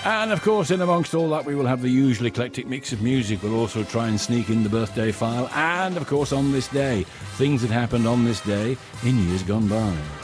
And of course, in amongst all that, we will have the usual eclectic mix of music. We'll also try and sneak in the birthday file. And of course, on this day, things that happened on this day in years gone by.